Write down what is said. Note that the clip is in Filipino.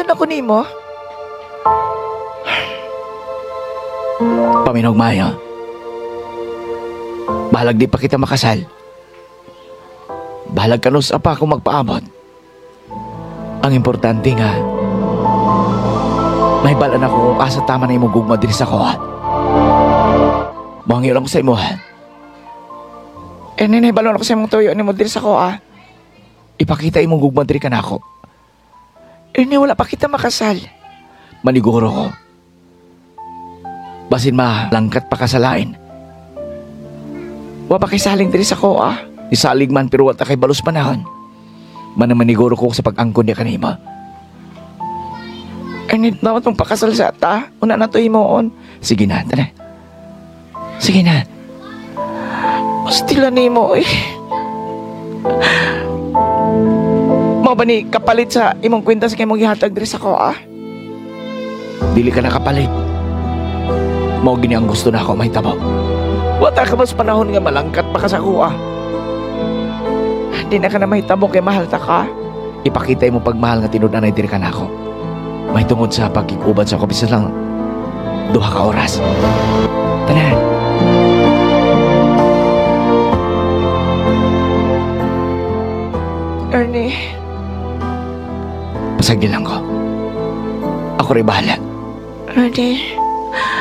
Mabalaan ako nimo. Paminugmaya. Bahalag di pa kita makasal. Bahalag ka nus apa kung magpaabot. Ang importante nga, may balaan ako kung asa tama na imong gugma diri sa kuha. Mangyo lang ko sa imo, ha? Ninay, balon ako sa imong tuyo ni mo diri sa ko, ah. Ipakita imong gugma diri ka na ako. Wala pa kita makasal. Maniguro ko. Basin langkat pa kasalain. Wa pa kay saling diri sa ko, ah. Isalig man pero wata kay balos panahon. Manamaniguro ko sa pag-angkon niya kanima. Need na itong pakasal sa ata. Una na to himoon. Sige na, tara. Sige na. Hostila ni mo, eh. Mo ba ni kapalit sa imong kwenta sa imong gihatag diri sa ko, ah? Dili ka nakapalit. Mao gini ang gusto na ako may tabo. Wata ka mas panahon nga malangkat pa ka sa ko, ah. Di na ka na mahitabo kay mahal ta ka. Ipakita mo pagmahal nga tinud na diri ka na ako. May tungod sa pagkikuban sa kabisa lang 2 ka oras. Tanan. Ernie. Pasagdi lang ko. Ako rin bahala. Ernie.